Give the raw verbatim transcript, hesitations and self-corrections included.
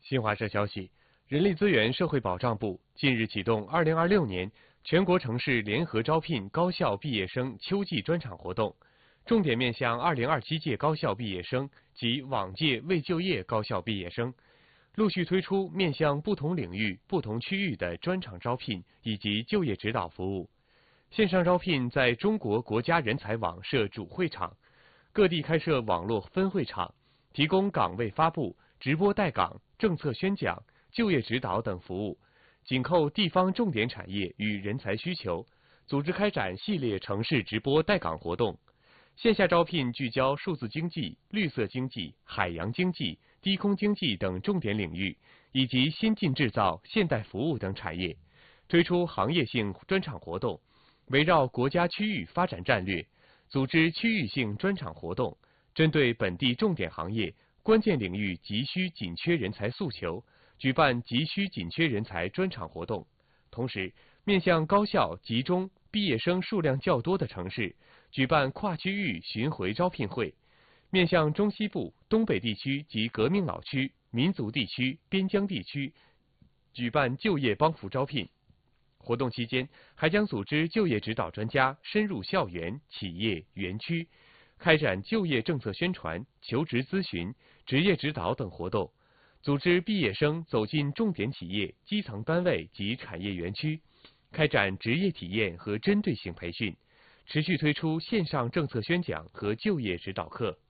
新华社消息，人力资源社会保障部近日启动二零二六年全国城市联合招聘高校毕业生秋季专场活动，重点面向二零二七届高校毕业生及往届未就业高校毕业生，陆续推出面向不同领域、不同区域的专场招聘以及就业指导服务。线上招聘在中国国家人才网设主会场，各地开设网络分会场，提供岗位发布、直播带岗、政策宣讲、就业指导等服务，紧扣地方重点产业与人才需求，组织开展系列城市直播带岗活动。线下招聘聚焦数字经济、绿色经济、海洋经济、低空经济等重点领域，以及先进制造、现代服务等产业，推出行业性专场活动，围绕国家区域发展战略，组织区域性专场活动，针对本地重点行业、关键领域急需紧缺人才诉求，举办急需紧缺人才专场活动。同时，面向高校集中毕业生数量较多的城市，举办跨区域巡回招聘会；面向中西部、东北地区及革命老区、民族地区、边疆地区，举办就业帮扶招聘。活动期间，还将组织就业指导专家深入校园、企业、园区，开展就业政策宣传、求职咨询、职业指导等活动，组织毕业生走进重点企业、基层单位及产业园区，开展职业体验和针对性培训，持续推出线上政策宣讲和就业指导课。